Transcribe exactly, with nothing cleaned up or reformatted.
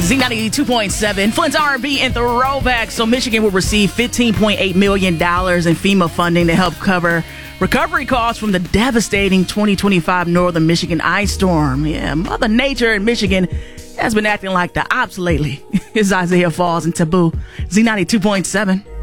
Z ninety-two point seven, Flint's R and B and Throwback. So Michigan will receive fifteen point eight million dollars in FEMA funding to help cover recovery costs from the devastating twenty twenty-five northern Michigan ice storm. Yeah, Mother Nature in Michigan has been acting like the ops lately. It's Isaiah Falls and Taboo. Z ninety-two point seven.